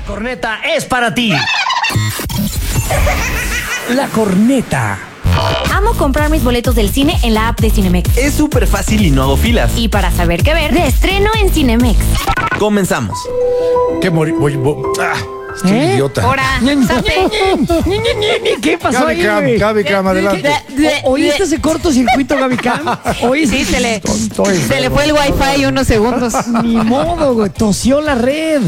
corneta es para ti. La corneta. Amo comprar mis boletos del cine en la app de Cinemex. Es súper fácil y no hago filas. Y para saber qué ver, de estreno en Cinemex. Comenzamos. Estoy idiota. Ahora, ¿Qué pasó ahí, güey? Gaby Cam, adelante. ¿Oíste ese cortocircuito, Gaby Cam? Sí, se le fue el wifi unos segundos. Ni modo, güey. Tosió la red.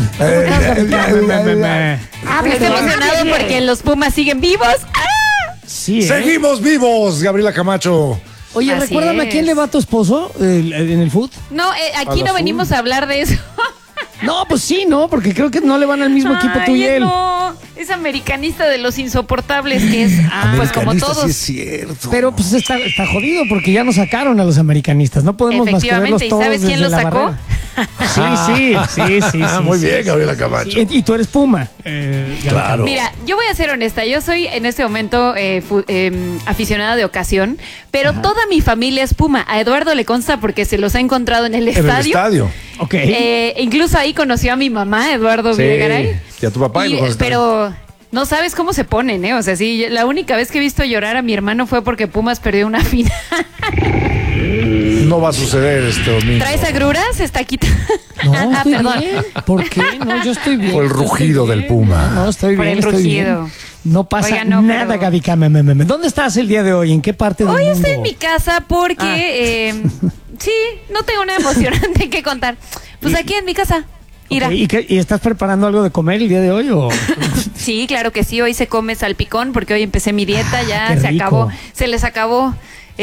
Estoy emocionado porque los Pumas siguen vivos. Sí, ¿eh? Seguimos vivos, Gabriela Camacho. Oye, Así recuérdame, ¿a quién es. le va tu esposo en el fútbol? No, aquí no azul. venimos a hablar de eso. No, pues sí, ¿no? Porque creo que no le van al mismo equipo tú y Ay, él. no, es americanista de los insoportables que es, pues como Americanista, todos. Sí es cierto. Pero pues está jodido porque ya nos sacaron a los americanistas. No podemos más que verlos Efectivamente, ¿y todos sabes quién desde lo la sacó? barrera. Sí. Muy sí. bien, Gabriela Camacho. Y tú eres Puma. Claro. Mira, yo voy a ser honesta, yo soy en este momento aficionada de ocasión, pero toda mi familia es Puma. A Eduardo le consta porque se los ha encontrado en el En el estadio. estadio. Ok. Incluso ahí conoció a mi mamá, Eduardo Videgaray. Y a tu papá. y lo conoces Pero no sabes cómo se ponen, ¿eh? O sea, sí, la única vez que he visto llorar a mi hermano fue porque Pumas perdió una final. también. No va a suceder este domingo. ¿Traes agruras? Está quitando. No, Ah, estoy perdón. bien. ¿Por qué? No, yo estoy bien. Por el Yo estoy rugido bien. del Puma. No, estoy Por bien. el estoy rugido. bien. No pasa Oiga, no, nada, pero- Gaby Cam. ¿Dónde estás el día de hoy? ¿En qué parte del Hoy mundo? estoy en mi casa porque sí, no tengo nada emocionante que contar. Pues aquí en mi casa. Mira. Ok, ¿Y estás preparando algo de comer el día de hoy o? Sí, claro que sí. Hoy se come salpicón porque hoy empecé mi dieta. Ya qué se rico. acabó. Se les acabó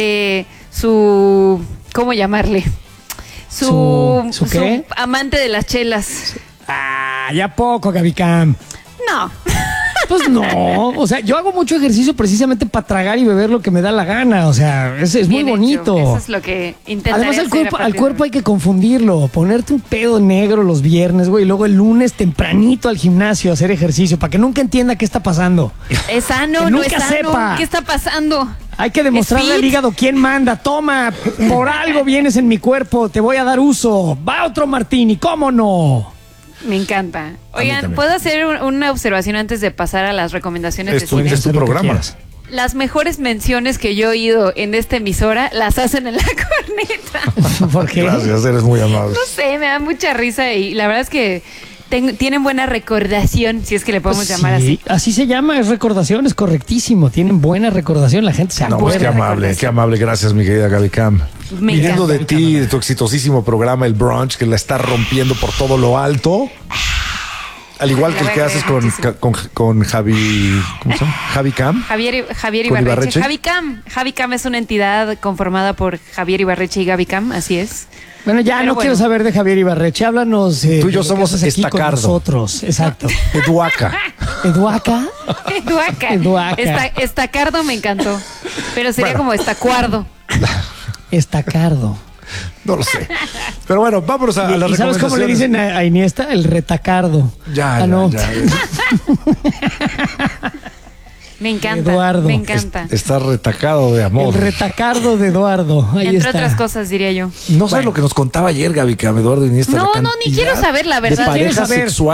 su. ¿Cómo llamarle? ¿Su qué? Amante de las chelas. Ya poco, Gaby Cam. No. Pues no, o sea, yo hago mucho ejercicio precisamente para tragar y beber lo que me da la gana, o sea, es muy Bien hecho. bonito. Eso es lo que intentaré Además, hacer a al partir cuerpo de hay que confundirlo, ponerte un pedo negro los viernes, güey, y luego el lunes tempranito al gimnasio a hacer ejercicio, para que nunca entienda qué está pasando. hoy. Es sano, Que no nunca es sano. sepa. ¿Qué está pasando? Hay que demostrarle ¿Es al fit? hígado quién manda. Toma, por algo vienes en mi cuerpo, te voy a dar uso. Va otro martini, ¿cómo no? Me encanta. Oigan, también. ¿puedo hacer una observación antes de pasar a las recomendaciones de Es tu cine? Hacer lo que programa. quieras. Las mejores menciones que yo he oído en esta emisora las hacen en la corneta. ¿Por qué? Gracias, eres muy amable. No sé, me da mucha risa y la verdad es que tienen buena recordación, si es que le podemos llamar Sí, así se llama, es recordación, es correctísimo. Tienen buena recordación, la gente se No, pues acuerda. qué amable. Gracias, mi querida Gaby Cam. Me Viniendo encanta. de ti, de tu exitosísimo programa, El Brunch, que la está rompiendo por todo lo alto. Al igual que el que haces con Javi. ¿Cómo se llama? Javi Cam. Javier ¿Con Ibarreche. Ibarreche? Javi Cam es una entidad conformada por Javier Ibarreche y Gaby Cam, así es. Bueno, ya Pero no quiero saber de Javier Ibarreche. Háblanos. Tú y yo de lo que somos haces aquí con Estacardo. nosotros. Exacto. Eduaca. Eduaca. Eduaca. Eduaca. Estacardo me encantó, pero sería Bueno. como estacuardo. Estacardo. No lo sé. Pero bueno, vámonos a las ¿Y sabes cómo le recomendaciones. dicen a Iniesta? El retacardo. Ya, no. ya. Me encanta. Eduardo. Me encanta. Está retacado de El amor. retacardo de Eduardo. Ahí Entre está. otras cosas, diría yo. No sabes lo que nos contaba ayer, Gaby Cam, Eduardo Iniesta. No, la no, ni cantidad quiero saber la verdad. De ¿Quieres parejas saber? sexuales